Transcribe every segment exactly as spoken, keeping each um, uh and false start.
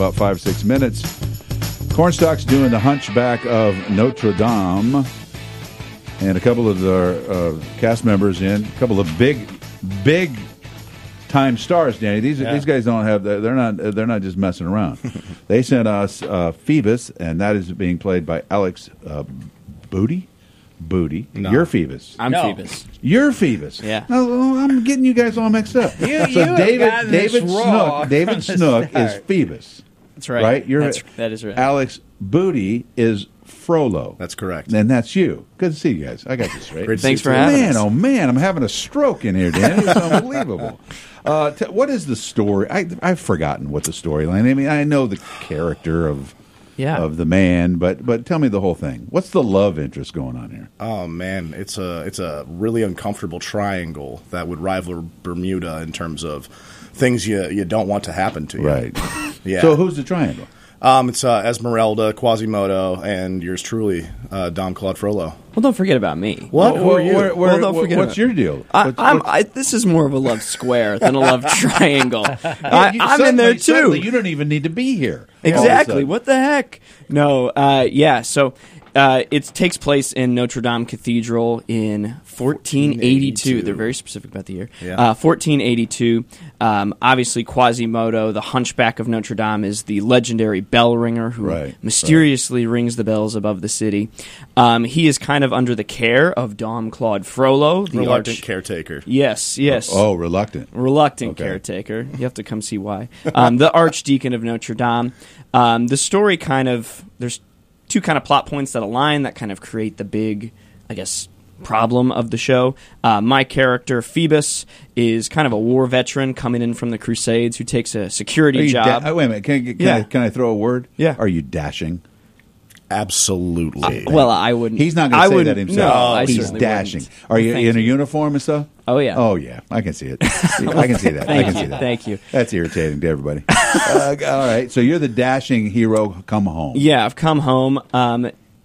About five, six minutes. Cornstalk's doing the Hunchback of Notre Dame. And a couple of the uh, cast members in. A couple of big, big time stars, Danny. These Yeah. these guys don't have. They're not. They're not just messing around. They sent us uh, Phoebus, and that is being played by Alex uh, Booty. Booty. No. You're Phoebus. I'm No. Phoebus. You're Phoebus. Yeah. No, I'm getting you guys all mixed up. You- so you have David gotten this David raw Snook from David the Snook is start. Phoebus. That's right. Right? You're That's, that is right. Alex Booty is Frollo. That's correct. And that's you. Good to see you guys. I got this right. Great to Thanks see for you. having Man, us. oh man, I'm having a stroke in here, Danny. It's unbelievable. Uh, t- what is the story? I, I've forgotten what the storyline. I mean, I know the character of Yeah. of the man, but but tell me the whole thing. What's the love interest going on here? Oh man, it's a it's a really uncomfortable triangle that would rival Bermuda in terms of things you you don't want to happen to you. Right. Yeah. So who's the triangle? Um, it's uh, Esmeralda, Quasimodo, and yours truly, uh, Dom Claude Frollo. Well, don't forget about me. What? Well, Who are you? where- where- Well, don't wh- forget what's about- your deal? I, What's- I'm, what's- I, this is more of a love square than a love triangle. I, You- I'm in there suddenly- suddenly too. You don't even need to be here. all of a Exactly. sudden. What the heck? No. Uh, yeah. So uh, it takes place in Notre Dame Cathedral in fourteen eighty-two. They're very specific about the year. Yeah. Uh, fourteen eighty-two. Um, obviously, Quasimodo, the Hunchback of Notre Dame, is the legendary bell ringer who Right, mysteriously rings the bells above the city. Um, he is kind of under the care of Dom Claude Frollo, the Reluctant arch- caretaker. Yes. Yes. Oh, reluctant. Reluctant Okay. caretaker. You have to come see why. Um, the Archdeacon of Notre Dame. Um, the story kind of, there's two kind of plot points that align that kind of create the big, I guess, problem of the show. Uh, my character, Phoebus, is kind of a war veteran coming in from the Crusades who takes a Are security you job. da- oh, wait a minute. Can, I, can, Yeah. I, can I throw a word? Yeah. Are you dashing? Absolutely. well, I wouldn't. He's not going I to say wouldn't- that himself. No, I He's certainly dashing. wouldn't. Are you Thank in a you. uniform and stuff? Oh, yeah. Oh, yeah. I can see it. I can see that. I Thank can you. see that. Thank you. That's irritating to everybody. uh, all right. So you're the dashing hero come home. Yeah, I've come home. Um,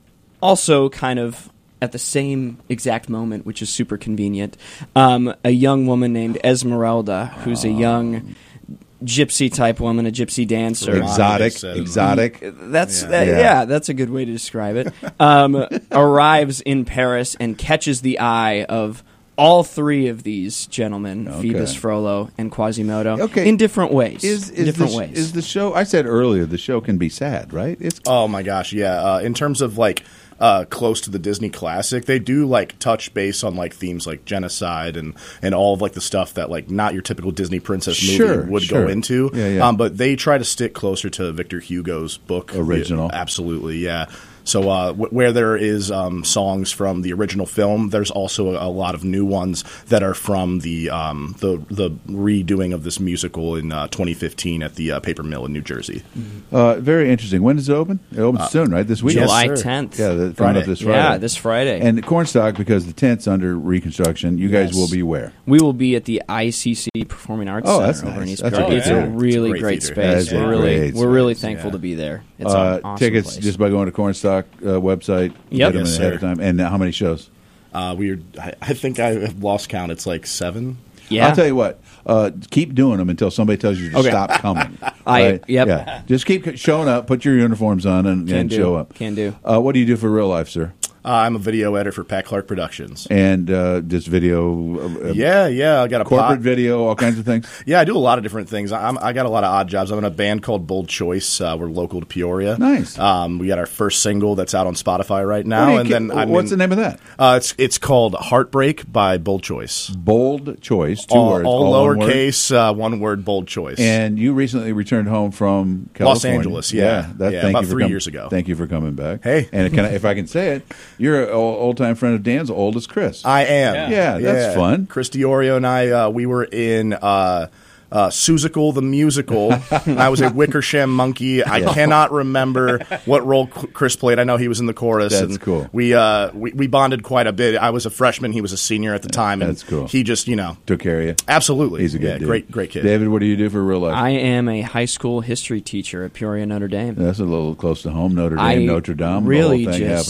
also, kind of at the same exact moment, which is super convenient, um, a young woman named Esmeralda, who's a young gypsy type woman, a gypsy dancer. Exotic. said- Exotic. That's Yeah. that, Yeah. yeah. that's a good way to describe it. Um, arrives in Paris and catches the eye of all three of these gentlemen, Okay. Phoebus, Frollo, and Quasimodo, Okay. in different ways. Is, in is, different the, ways. is the show, I said earlier, the show can be sad, right? It's Oh my gosh, yeah. Uh, in terms of like uh, close to the Disney classic, they do like touch base on like themes like genocide and, and all of like the stuff that like not your typical Disney princess movie Sure, would sure. go into. Yeah, yeah. Um, but they try to stick closer to Victor Hugo's book Original. Yeah, absolutely, yeah. So uh, w- where there is um, songs from the original film, there's also a, a lot of new ones that are from the um, the the redoing of this musical in uh, twenty fifteen at the uh, Paper Mill in New Jersey. uh, very interesting. When does it open? It opens soon, right? This week? Yes, July sir. tenth. Yeah, the, coming Friday. up this Friday. Yeah, this Friday. And Cornstalk, because the tent's under reconstruction, you guys Yes. will be where? We will be at the I C C Performing Arts Oh, Center that's over nice. in East That's a Park. good It's theater. a really It's a great great theater. space. That's a We're really great we're really space, thankful yeah. to be there. It's Uh, an awesome tickets place. just by going to Cornstalk uh, website. Yep. Get them Yes, ahead sir. of time. And how many shows? Uh, we are, I, I think I have lost count. It's like seven. yeah. I'll tell you what. Uh, keep doing them until somebody tells you to Okay. stop coming. I- Right? yep. Yeah. Just keep showing up. Put your uniforms on and, Can and do. show up. Can do. Uh, what do you do for real life, sir? Uh, I'm a video editor for Pat Clark Productions. And uh, just video, uh, Yeah, yeah. I got a corporate pod- video, all kinds of things. Yeah, I do a lot of different things. I'm, I got a lot of odd jobs. I'm in a band called Bold Choice. Uh, we're local to Peoria. Nice. Um, we got our first single that's out on Spotify right now, What do you and ke- then I'm what's in- the name of that? Uh, it's it's called Heartbreak by Bold Choice. Bold Choice. Two all words. all one word. lowercase, uh, one word. Bold Choice. And you recently returned home from California. Los Angeles, yeah. that, Yeah, thank about you for three com- years ago. Thank you for coming back. Hey. and can I, if I can say it, you're an old time friend of Dan's, old as Chris. I am. Yeah, that's fun. Chris Diorio and I, uh, we were in uh, uh, Seussical the Musical. I was a Wickersham monkey. I cannot remember what role C- Chris played. I know he was in the chorus. That's and cool. We, uh, we we bonded quite a bit. I was a freshman. He was a senior at the time. And that's cool. He just, you know, Took care of you. absolutely. He's a good yeah, dude. Great, great kid. David, what do you do for real life? I am a high school history teacher at Peoria Notre Dame. That's a little close to home. Notre Dame, I Notre Dame, really the whole thing just happening.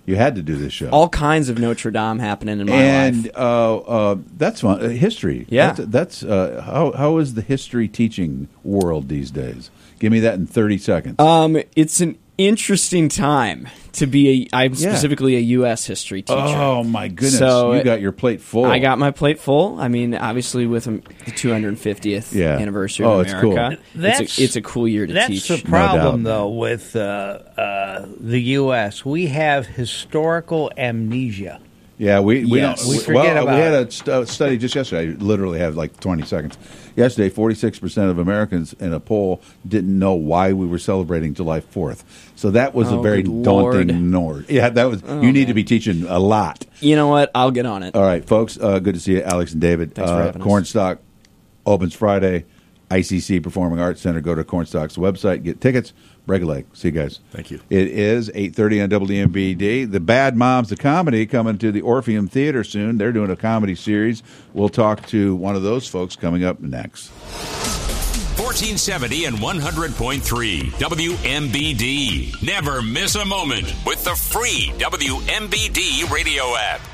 You had to do this show. All kinds of Notre Dame happening in my and, life. And uh, uh, that's fun. Uh, history. Yeah. That's, that's uh, how how is the history teaching world these days? Give me that in thirty seconds. Um, it's an interesting time to be a. I'm Yeah. specifically a U S history teacher. Oh my goodness! So you got your plate full. I got my plate full. I mean, obviously with um, the two hundred fiftieth Yeah. anivesary Oh, of it's America, cool. it's, That's- a, it's a cool year to That's teach. the doubt. problem, though, with uh, uh, the U S. We have historical amnesia. Yeah, we we Yes. don't. We We, forget well, about we had it. a st- study just yesterday. I literally have like twenty seconds. Yesterday, forty-six percent of Americans in a poll didn't know why we were celebrating July fourth. So that was a Oh, very good daunting nord. Yeah, that was. Oh, you need man. to be teaching a lot. You know what? I'll get on it. All right, folks. Uh, good to see you, Alex and David. Thanks for uh, having us. Cornstalk opens Friday. I C C Performing Arts Center. Go to Cornstalk's website, get tickets. Break a leg. See you guys. Thank you. It is eight thirty on W M B D. The Bad Moms, the comedy, coming to the Orpheum Theater soon. They're doing a comedy series. We'll talk to one of those folks coming up next. fourteen seventy and one hundred point three W M B D. Never miss a moment with the free W M B D radio app.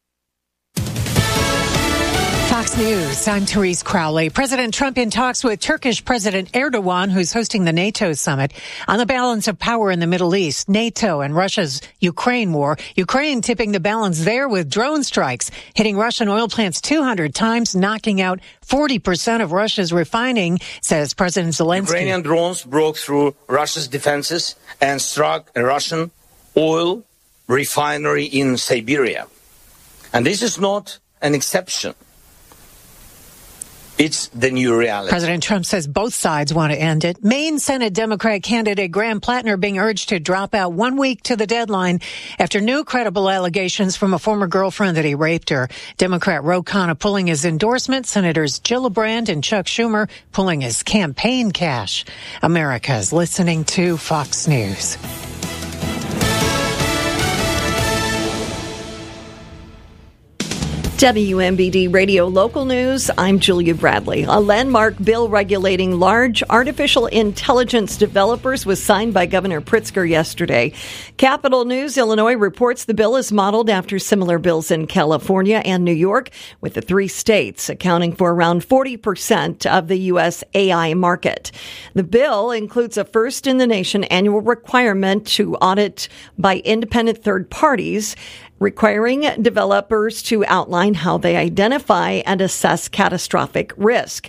Fox News, I'm Therese Crowley. President Trump in talks with Turkish President Erdogan, who's hosting the NATO summit, on the balance of power in the Middle East, NATO and Russia's Ukraine war. Ukraine tipping the balance there with drone strikes, hitting Russian oil plants two hundred times, knocking out forty percent of Russia's refining, says President Zelensky. Ukrainian drones broke through Russia's defenses and struck a Russian oil refinery in Siberia. And this is not an exception. It's the new reality. President Trump says both sides want to end it. Maine Senate Democrat candidate Graham Plattner being urged to drop out one week to the deadline after new credible allegations from a former girlfriend that he raped her. Democrat Ro Khanna pulling his endorsement. Senators Gillibrand and Chuck Schumer pulling his campaign cash. America is listening to Fox News. W M B D Radio Local News, I'm Julia Bradley. A landmark bill regulating large artificial intelligence developers was signed by Governor Pritzker yesterday. Capital News Illinois reports the bill is modeled after similar bills in California and New York, with the three states accounting for around forty percent of the U S A I market. The bill includes a first-in-the-nation annual requirement to audit by independent third parties, requiring developers to outline how they identify and assess catastrophic risk.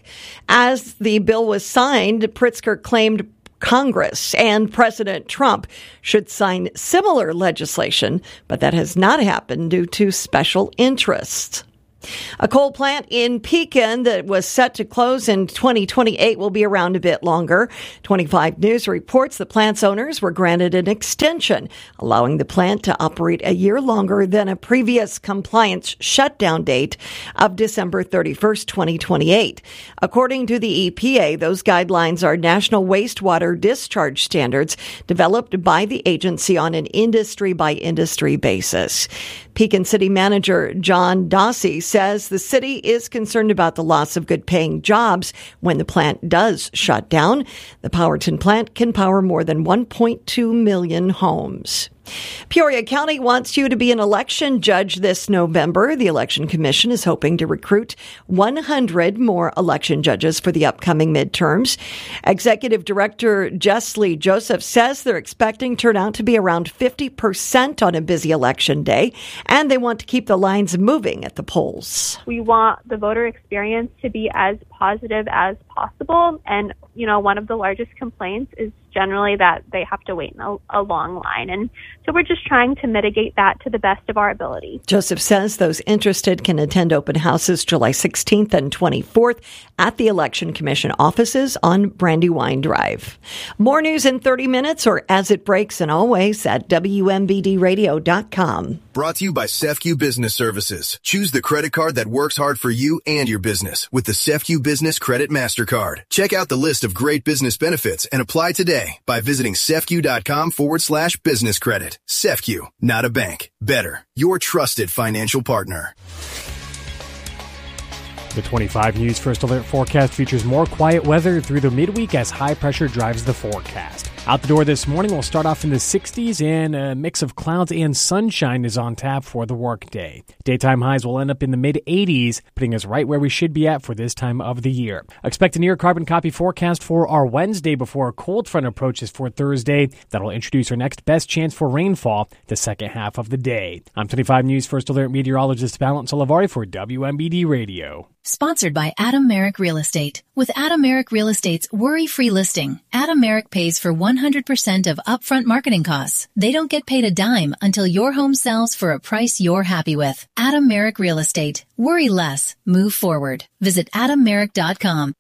As the bill was signed, Pritzker claimed Congress and President Trump should sign similar legislation, but that has not happened due to special interests. A coal plant in Pekin that was set to close in twenty twenty-eight will be around a bit longer. twenty-five News reports the plant's owners were granted an extension, allowing the plant to operate a year longer than a previous compliance shutdown date of December thirty-first, twenty twenty-eight. According to the E P A, those guidelines are national wastewater discharge standards developed by the agency on an industry-by-industry basis. Pekin City Manager John Dossie says the city is concerned about the loss of good-paying jobs when the plant does shut down. The Powerton plant can power more than one point two million homes. Peoria County wants you to be an election judge this November. The Election Commission is hoping to recruit one hundred more election judges for the upcoming midterms. Executive Director Jess Lee Joseph says they're expecting turnout to be around fifty percent on a busy election day, and they want to keep the lines moving at the polls. We want the voter experience to be as positive as possible, and, you know, one of the largest complaints is generally that they have to wait in a, a long line. And so we're just trying to mitigate that to the best of our ability. Joseph says those interested can attend open houses July sixteenth and twenty-fourth at the Election Commission offices on Brandywine Drive. More news in thirty minutes or as it breaks, and always at W M B D radio dot com. Brought to you by SEFCU Business Services. Choose the credit card that works hard for you and your business with the SEFCU Business Credit MasterCard. Check out the list of great business benefits and apply today by visiting SEFCU.com forward slash business credit. SEFCU, not a bank. Better, your trusted financial partner. The twenty-five News First Alert forecast features more quiet weather through the midweek as high pressure drives the forecast. Out the door this morning, we'll start off in the sixties, and a mix of clouds and sunshine is on tap for the workday. Daytime highs will end up in the mid-eighties, putting us right where we should be at for this time of the year. Expect a near carbon copy forecast for our Wednesday before a cold front approaches for Thursday. That'll introduce our next best chance for rainfall the second half of the day. I'm twenty-five News First Alert meteorologist Valent Olivari for W M B D Radio. Sponsored by Adam Merrick Real Estate. With Adam Merrick Real Estate's worry-free listing, Adam Merrick pays for one hundred percent of upfront marketing costs. They don't get paid a dime until your home sells for a price you're happy with. Adam Merrick Real Estate. Worry less. Move forward. Visit adam merrick dot com.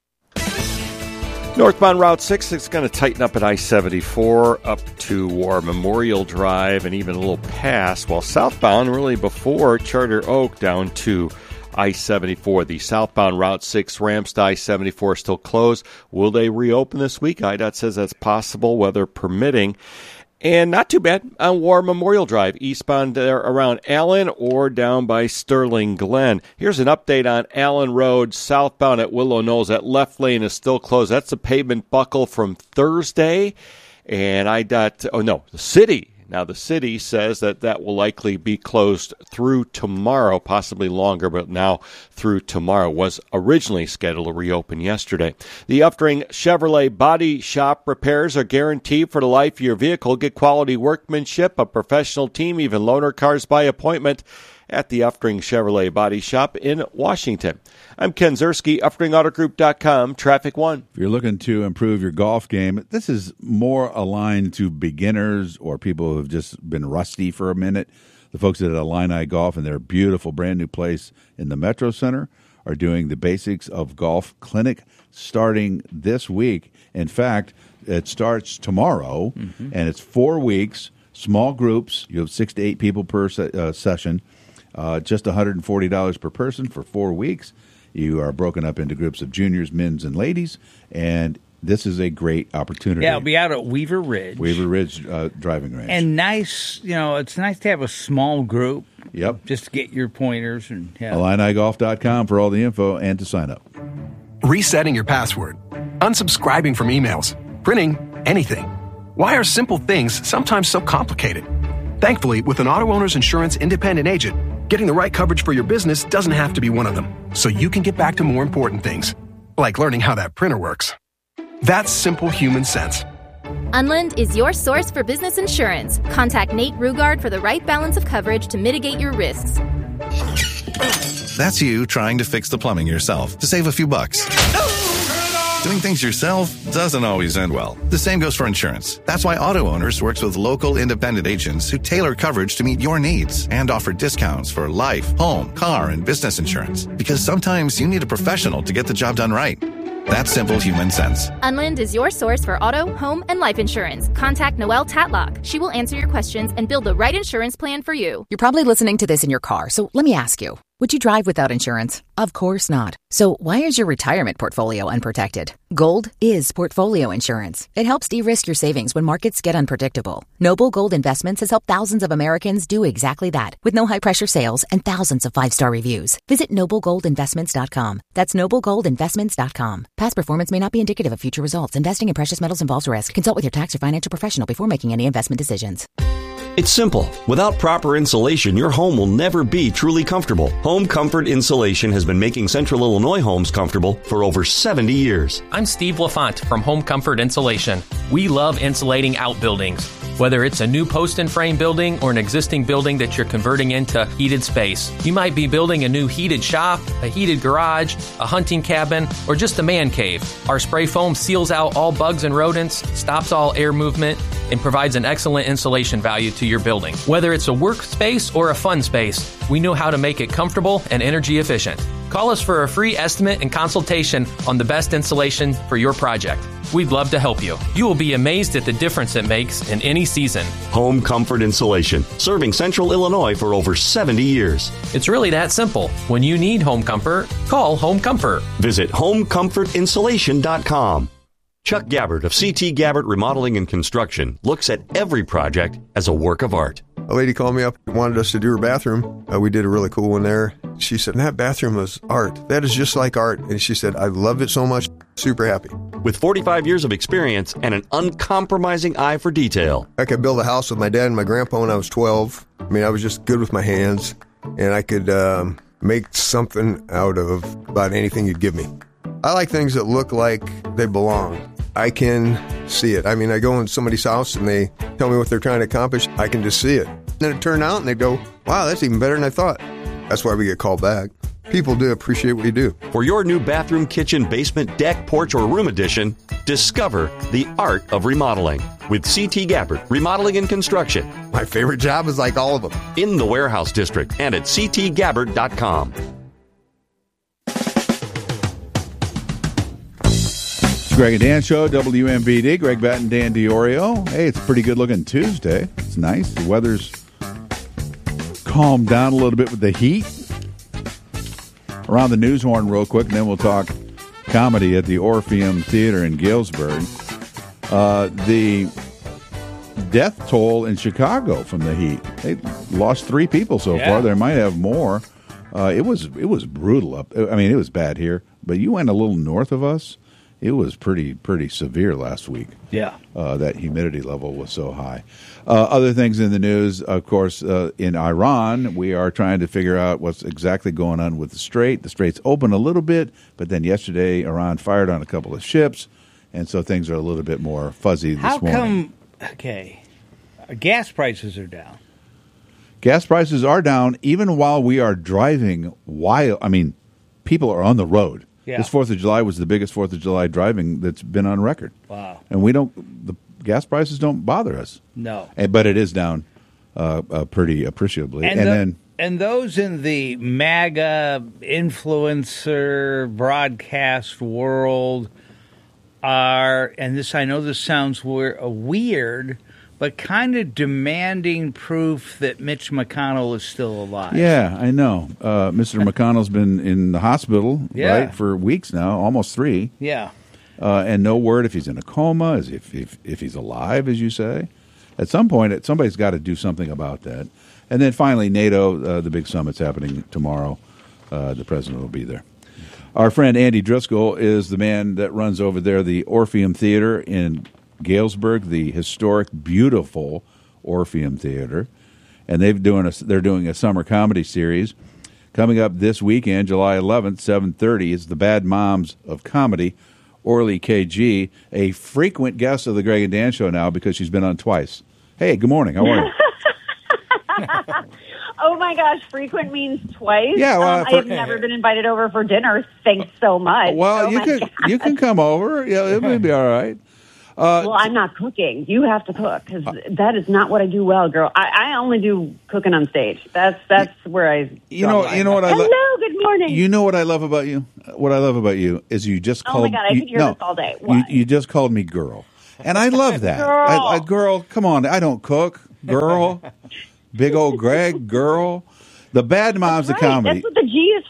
Northbound Route six is going to tighten up at I seventy-four up to War Memorial Drive and even a little past, while southbound really before Charter Oak down to I seventy-four. The southbound Route six ramps to I seventy-four still closed. Will they reopen this week? I D O T says that's possible, weather permitting. And not too bad on War Memorial Drive, eastbound there around Allen or down by Sterling Glen. Here's an update on Allen Road, southbound at Willow Knolls. That left lane is still closed. That's a pavement buckle from Thursday. And I D O T, oh no, the city. Now, the city says that that will likely be closed through tomorrow, possibly longer, but now through tomorrow. Was originally scheduled to reopen yesterday. The Uftring Chevrolet Body Shop repairs are guaranteed for the life of your vehicle. Get quality workmanship, a professional team, even loaner cars by appointment at the Uftring Chevrolet Body Shop in Washington. I'm Ken Zerski, Uftring Auto Group dot com, Traffic One. If you're looking to improve your golf game, this is more aligned to beginners or people who have just been rusty for a minute. The folks at Illini Golf and their beautiful brand new place in the Metro Center are doing the Basics of Golf Clinic starting this week. In fact, it starts tomorrow, mm-hmm. and it's four weeks, small groups. You have six to eight people per se- uh, session. Uh, just one hundred forty dollars per person for four weeks. You are broken up into groups of juniors, men's, and ladies, and this is a great opportunity. Yeah, it'll be out at Weaver Ridge. Weaver Ridge uh, driving range. And nice, you know, it's nice to have a small group. Yep. Just to get your pointers. and yeah. Illini Golf dot com for all the info and to sign up. Resetting your password. Unsubscribing from emails. Printing anything. Why are simple things sometimes so complicated? Thankfully, with an Auto Owners Insurance independent agent, getting the right coverage for your business doesn't have to be one of them, so you can get back to more important things, like learning how that printer works. That's simple human sense. Unland is your source for business insurance. Contact Nate Rugard for the right balance of coverage to mitigate your risks. That's you trying to fix the plumbing yourself to save a few bucks. Doing things yourself doesn't always end well. The same goes for insurance. That's why Auto Owners works with local independent agents who tailor coverage to meet your needs and offer discounts for life, home, car, and business insurance. Because sometimes you need a professional to get the job done right. That's simple human sense. Unland is your source for auto, home, and life insurance. Contact Noelle Tatlock. She will answer your questions and build the right insurance plan for you. You're probably listening to this in your car, so let me ask you. Would you drive without insurance? Of course not. So why is your retirement portfolio unprotected? Gold is portfolio insurance. It helps de-risk your savings when markets get unpredictable. Noble Gold Investments has helped thousands of Americans do exactly that with no high-pressure sales and thousands of five-star reviews. Visit noble gold investments dot com. That's noble gold investments dot com. Past performance may not be indicative of future results. Investing in precious metals involves risk. Consult with your tax or financial professional before making any investment decisions. It's simple. Without proper insulation, your home will never be truly comfortable. Home Comfort Insulation has been making Central Illinois homes comfortable for over seventy years. I'm Steve LaFont from Home Comfort Insulation. We love insulating outbuildings. Whether it's a new post and frame building or an existing building that you're converting into heated space. You might be building a new heated shop, a heated garage, a hunting cabin, or just a man cave. Our spray foam seals out all bugs and rodents, stops all air movement, and provides an excellent insulation value to your building. Whether it's a workspace or a fun space, we know how to make it comfortable and energy efficient. Call us for a free estimate and consultation on the best insulation for your project. We'd love to help you. You will be amazed at the difference it makes in any season. Home Comfort Insulation, serving Central Illinois for over seventy years. It's really that simple. When you need home comfort, call Home Comfort. Visit home comfort insulation dot com. Chuck Gabbard of C T Gabbard Remodeling and Construction looks at every project as a work of art. A lady called me up, wanted us to do her bathroom. Uh, we did a really cool one there. She said, that bathroom was art. That is just like art. And she said, I love it so much. Super happy. With forty-five years of experience and an uncompromising eye for detail. I could build a house with my dad and my grandpa when I was twelve. I mean, I was just good with my hands. And I could um, make something out of about anything you'd give me. I like things that look like they belong. I can see it. I mean, I go in somebody's house and they tell me what they're trying to accomplish. I can just see it. And then it turned out and they go, wow, that's even better than I thought. That's why we get called back. People do appreciate what you do. For your new bathroom, kitchen, basement, deck, porch, or room addition, discover the art of remodeling with C T Gabbard Remodeling and Construction. My favorite job is like all of them. In the Warehouse District and at c t gabbard dot com. It's Greg and Dan Show, W M B D. Greg Batten, Dan DiOrio. Hey, it's a pretty good-looking Tuesday. It's nice. The weather's calmed down a little bit with the heat. Around the news horn real quick, and then we'll talk comedy at the Orpheum Theater in Galesburg. Uh, the death toll in Chicago from the heat. They lost three people so Yeah. far. There might have more. Uh, it was it was brutal up. I mean, it was bad here, but you went a little north of us. It was pretty pretty severe last week. Yeah. Uh, that humidity level was so high. Uh, other things in the news, of course, uh, in Iran, we are trying to figure out what's exactly going on with the Strait. The Strait's open a little bit, but then yesterday Iran fired on a couple of ships, and so things are a little bit more fuzzy this How morning. come, okay, uh, gas prices are down? Gas prices are down even while we are driving wild. I mean, people are on the road. Yeah. This fourth of July was the biggest fourth of July driving that's been on record. Wow. And we don't, the gas prices don't bother us. No. And, but it is down uh, uh, pretty appreciably. And, And, the- then, and those in the MAGA influencer broadcast world are, and this I know this sounds weir- uh, weird, but kind of demanding proof that Mitch McConnell is still alive. yeah, I know. Uh, Mister McConnell's been in the hospital, Yeah. right, for weeks now, almost three. Yeah. Uh, and no word if he's in a coma, as if, if if he's alive, as you say. At some point, somebody's got to do something about that. And then finally, NATO, uh, the big summit's happening tomorrow. Uh, the president will be there. Our friend Andy Driscoll is the man that runs over there the Orpheum Theater in Galesburg, the historic, beautiful Orpheum Theater. And they've doing a, they're doing a summer comedy series. Coming up this weekend, July eleventh, seven thirty, is The Bad Moms of Comedy. Orly K G, a frequent guest of the Greg and Dan Show now because she's been on twice. Hey, good morning. How are you? Oh my gosh, frequent means twice. Yeah, well, um, for- I have never been invited over for dinner. Thanks so much. Well, oh you my can God. you can come over. Yeah, it may be all right. Uh, well, I'm not cooking. You have to cook because that is not what I do well, girl. I, I only do cooking on stage. That's that's where I. You know, you know what I Hello, love. good morning. You know what I love about you. What I love about you is you just Oh called. my God, I you, could hear no, this all day. You, What? you just called me girl, and I love that. Girl. I, I, girl, come on, I don't cook. Girl, big old Greg, girl. The Bad Moms of Right, Comedy. that's what the G is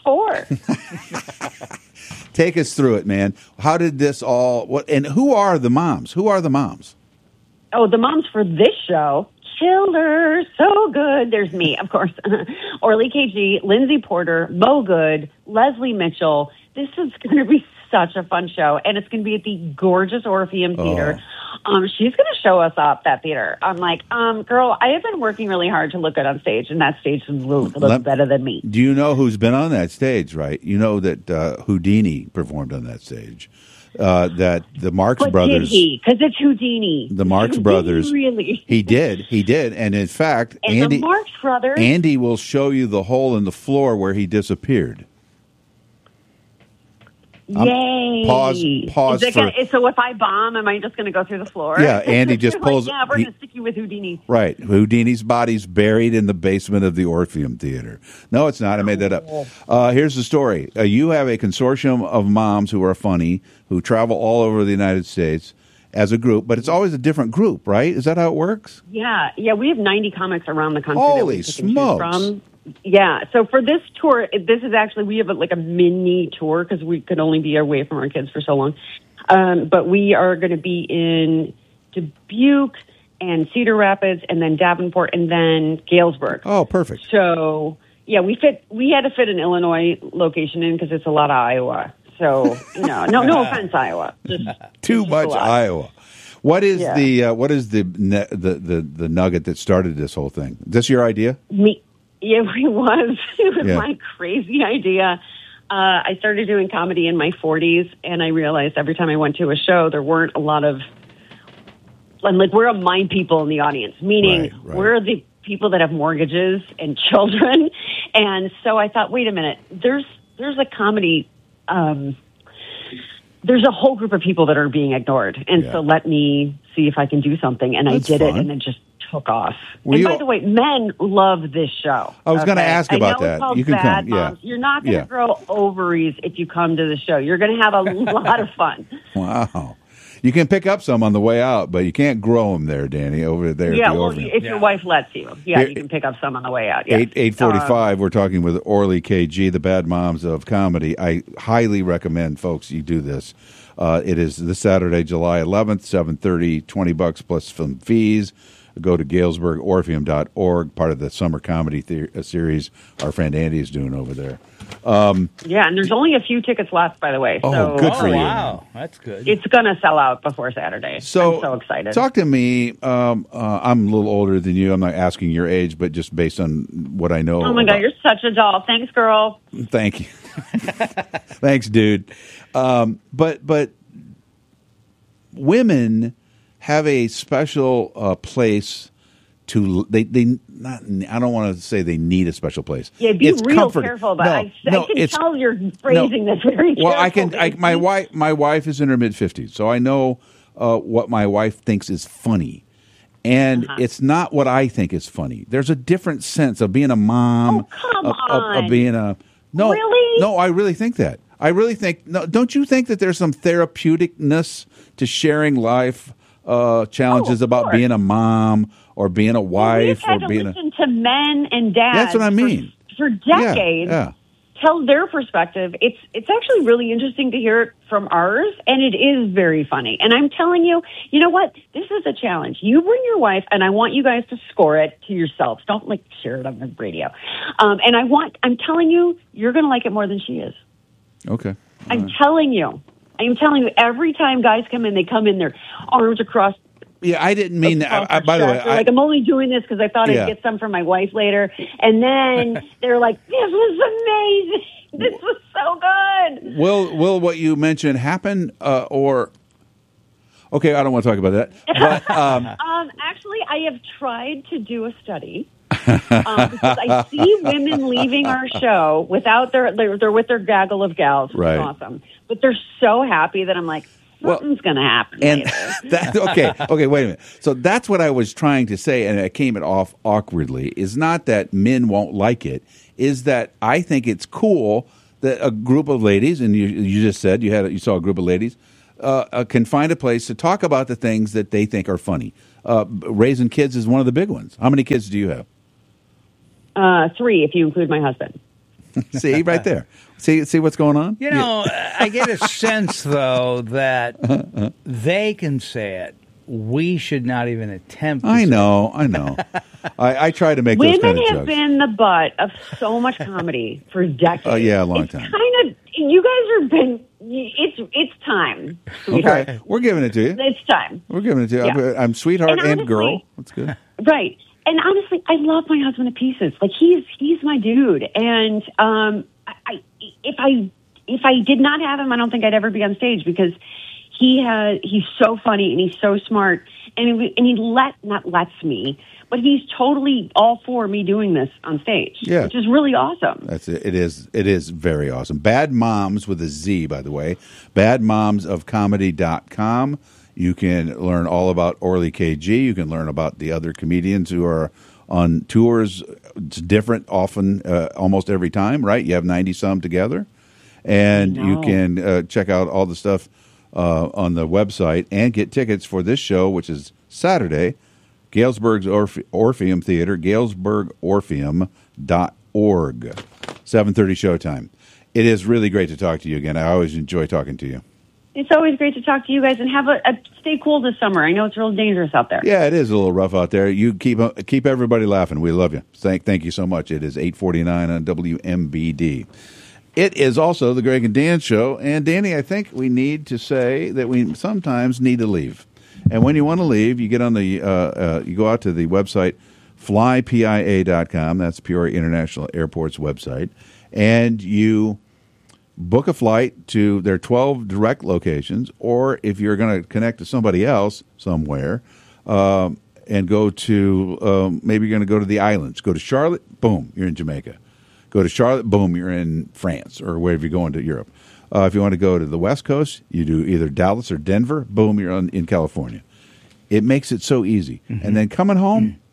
for. Take us through it, man. How did this all? What and who are the moms? Who are the moms? Oh, the moms for this show, killer, so good. There's me, of course. Orly K G, Lindsay Porter, Mo Good, Leslie Mitchell. This is going to be such a fun show, and it's going to be at the gorgeous Orpheum Theater. Um, she's going to show us up that theater. I'm like, um, girl, I have been working really hard to look good on stage, and that stage looks Let- better than me. Do you know who's been on that stage? Right, you know that uh, Houdini performed on that stage. Uh, that the Marx But Brothers. did he? Because it's Houdini. The Marx Did he Brothers. Really? He did. He did. And in fact, And Andy the Marx Brothers. Andy will show you the hole in the floor where he disappeared. Um, Yay! pause- pause Is it for- gonna, so if I bomb, am I just going to go through the floor? Yeah, Andy just Like, pulls- yeah, we're he- going to stick you with Houdini. Right. Houdini's body's buried in the basement of the Orpheum Theater. No, it's not. I made that up. Uh, here's the story. Uh, you have a consortium of moms who are funny, who travel all over the United States as a group, but it's always a different group, right? Is that how it works? Yeah, yeah. We have ninety comics around the country that Holy we pick and choose smokes. from. Yeah. So for this tour, this is actually we have a, like a mini tour because we could only be away from our kids for so long. Um, but we are going to be in Dubuque and Cedar Rapids, and then Davenport, and then Galesburg. Oh, perfect. So yeah, we fit. We had to fit an Illinois location in because it's a lot of Iowa. So you know, no, no offense, Iowa. Just, Too just much Iowa. What is Yeah. the uh, what is the, ne- the the the nugget that started this whole thing? Is this your idea? Me, yeah, it was. It was Yeah. my crazy idea. Uh, I started doing comedy in my forties, and I realized every time I went to a show, there weren't a lot of. I'm like, we're a mind people in the audience, meaning Right, right. we're the people that have mortgages and children. And so I thought, wait a minute, there's there's a comedy. Um, there's a whole group of people that are being ignored, and Yeah. so let me see if I can do something. And That's I did fun. it, and it just took off. Were and you- by the way, men love this show. I was gonna okay? ask I about know that. It's called You can Bad come, yeah. Moms. You're not going to Yeah. grow ovaries if you come to the show. You're going to have a lot of fun. Wow. You can pick up some on the way out, but you can't grow them there, Danny, over there yeah, at the well, Orpheum. if your wife lets you, yeah, Here- you can pick up some on the way out. Yeah. Eight eight forty five. We're talking with Orly K G, the Bad Moms of Comedy. I highly recommend, folks, you do this. Uh, it is this Saturday, July eleventh, seven thirty, twenty bucks plus some fees. Go to Galesburg Orpheum dot org, part of the summer comedy the- uh, series our friend Andy is doing over there. Um, Yeah, and there's only a few tickets left, by the way. Oh, so good for you. Wow, that's good. It's going to sell out before Saturday. So, I'm so excited. Talk to me. Um, uh, I'm a little older than you. I'm not asking your age, but just based on what I know. Oh my about- God, you're such a doll. Thanks, girl. Thank you. Thanks, dude. Um, but but women have a special uh, place to they they not. I don't want to say they need a special place. Yeah, be It's real comforting. careful about No, it. I, no, I can it's- tell you're phrasing this very Well, I can. carefully. I, my wife. My wife is in her mid fifties, so I know uh, what my wife thinks is funny, and Uh-huh. it's not what I think is funny. There's a different sense of being a mom. Oh, come of, of- of on. being a no. Really? No, I really think that. I really think. No, don't you think that there's some therapeuticness to sharing life uh, challenges Oh, of about course. being a mom or being a We've wife had or to being a. listen to men and dads. That's what I for- mean. For, decades, Yeah. tell their perspective. It's it's actually really interesting to hear it from ours, and it is very funny. And I'm telling you, you know what? This is a challenge. You bring your wife, and I want you guys to score it to yourselves. Don't like share it on the radio. Um, and I want. I'm telling you, you're going to like it more than she is. Okay. I'm telling you. I'm telling you. Every time guys come in, they come in their arms across. Yeah, I didn't mean that. I, I, by the way, They're I, like, I'm only doing this because I thought Yeah. I'd get some from my wife later. And then they're like, this was amazing. This was so good. Will will what you mentioned happen uh, or okay? I don't want to talk about that. But um, Um, actually, I have tried to do a study um, because I see women leaving our show without their, they're, they're with their gaggle of gals. Which Right. is awesome. But they're so happy that I'm like, Well, something's going to happen. and later. that okay, okay, wait a minute. So that's what I was trying to say, and it came it off awkwardly. Is not that men won't like it. Is that I think it's cool that a group of ladies, and you you just said you had you saw a group of ladies, uh, uh, can find a place to talk about the things that they think are funny. Uh, raising kids is one of the big ones. How many kids do you have? uh, three, if you include my husband. See right there. See see what's going on. You know, I get a sense, though, that they can say it. We should not even attempt to I say know, I know. I, I try to make those Women kind of have jokes. been the butt of so much comedy for decades. Oh, yeah, a long it's time. Kind of, you guys have been. It's it's time, sweetheart. Okay, we're giving it to you. It's time. We're giving it to you. Yeah. I'm sweetheart And and, honestly- girl. That's good. Right. And honestly, I love my husband to pieces. Like he's he's my dude. And um, I, I if I if I did not have him, I don't think I'd ever be on stage because he has he's so funny and he's so smart and he, and he let not lets me, but he's totally all for me doing this on stage. Yeah. Which is really awesome. That's it. It is. It is very awesome. Bad Moms with a Z, by the way. bad moms of comedy dot com. You can learn all about Orly K G. You can learn about the other comedians who are on tours. It's different often, uh, almost every time, right? You have ninety some together. And you know. can uh, check out all the stuff uh, on the website and get tickets for this show, which is Saturday, Galesburg's Orphe- Orpheum Theater, galesburg orpheum dot org, seven thirty showtime. It is really great to talk to you again. I always enjoy talking to you. It's always great to talk to you guys, and have a, a stay cool this summer. I know it's real dangerous out there. Yeah, it is a little rough out there. You keep uh, keep everybody laughing. We love you. Thank thank you so much. It is eight forty-nine on W M B D. It is also the Greg and Dan Show. And, Danny, I think we need to say that we sometimes need to leave. And when you want to leave, you get on the uh, uh, you go out to the website fly P I A dot com. That's Peoria International Airport's website. And you book a flight to their twelve direct locations, or if you're going to connect to somebody else somewhere, um, and go to, um, maybe you're going to go to the islands. Go to Charlotte, boom, you're in Jamaica. Go to Charlotte, boom, you're in France, or wherever you're going to Europe. Uh, if you want to go to the West Coast, you do either Dallas or Denver, boom, you're on, in California. It makes it so easy. Mm-hmm. And then coming home, mm-hmm.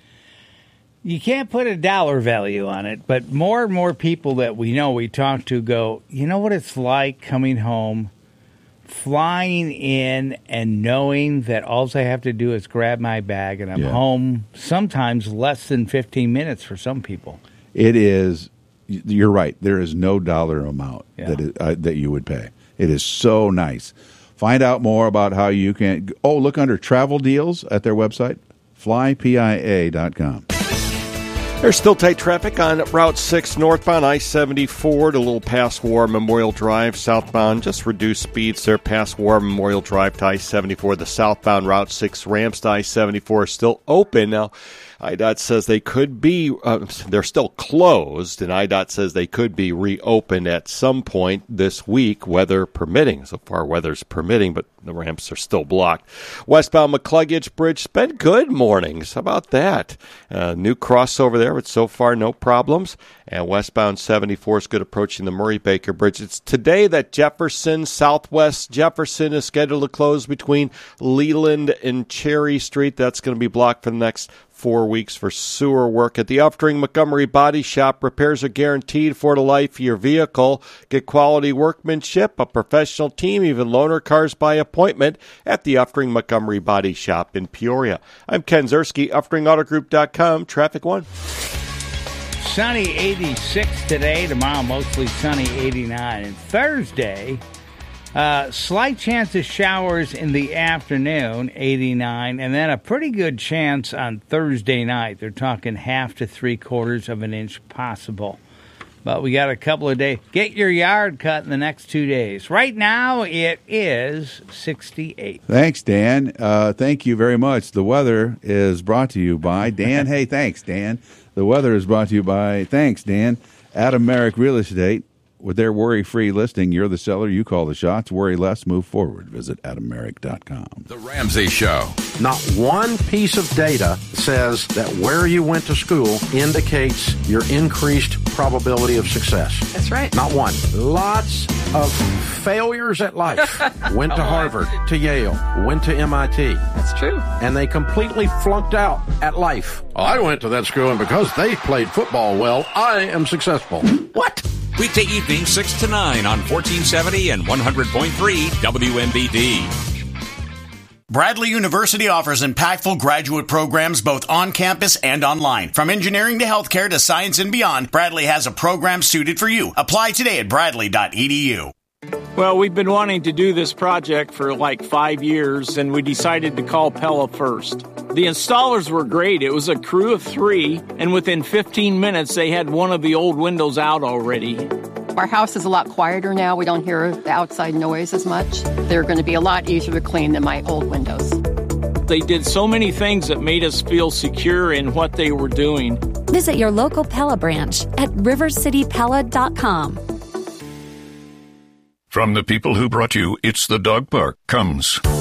You can't put a dollar value on it, but more and more people that we know, we talk to go, you know what it's like coming home, flying in and knowing that all I have to do is grab my bag and I'm yeah. home sometimes less than fifteen minutes for some people. It is, you're right, there is no dollar amount yeah. that is, uh, that you would pay. It is so nice. Find out more about how you can, oh, look under travel deals at their website, fly P I A dot com. There's still tight traffic on Route six northbound, I seventy-four to a little past War Memorial Drive. Southbound, just reduced speeds there past War Memorial Drive to I seventy-four. The southbound Route six ramps to I seventy-four is still open. Now, I DOT says they could be, uh, they're still closed, and I DOT says they could be reopened at some point this week, weather permitting. So far, weather's permitting, but the ramps are still blocked. Westbound McCluggage Bridge, it's been good mornings. How about that? Uh, new crossover there, but so far no problems. And westbound seventy-four is good approaching the Murray Baker Bridge. It's today that Jefferson, Southwest Jefferson is scheduled to close between Leland and Cherry Street. That's going to be blocked for the next four weeks for sewer work. At the Uftring Montgomery Body Shop, repairs are guaranteed for the life of your vehicle. Get quality workmanship, a professional team, even loaner cars by appointment at the Uftring Montgomery Body Shop in Peoria. I'm Ken Zerski, Uftring Auto Group dot com, Traffic One. Sunny eighty-six today, tomorrow mostly sunny eighty-nine. And Thursday, uh, slight chance of showers in the afternoon, eighty-nine, and then a pretty good chance on Thursday night. They're talking half to three quarters of an inch possible. But we got a couple of days. Get your yard cut in the next two days. Right now, it is sixty-eight. Thanks, Dan. Uh, thank you very much. The weather is brought to you by Dan. Hey, thanks, Dan. The weather is brought to you by, thanks, Dan, Adam Merrick Real Estate. With their worry-free listing, you're the seller, you call the shots. Worry less, move forward. Visit adam merrick dot com. The Ramsey Show. Not one piece of data says that where you went to school indicates your increased probability of success. That's right. Not one. Lots of failures at life. Went to Harvard, to Yale, went to M I T. That's true. And they completely flunked out at life. I went to that school, and because they played football well, I am successful. What? Weekday evening, six to nine on fourteen seventy and one hundred point three W M B D. Bradley University offers impactful graduate programs both on campus and online. From engineering to healthcare to science and beyond, Bradley has a program suited for you. Apply today at bradley dot e d u. Well, we've been wanting to do this project for like five years, and we decided to call Pella first. The installers were great. It was a crew of three, and within fifteen minutes, they had one of the old windows out already. Our house is a lot quieter now. We don't hear the outside noise as much. They're going to be a lot easier to clean than my old windows. They did so many things that made us feel secure in what they were doing. Visit your local Pella branch at river city pella dot com. From the people who brought you It's the Dog Park comes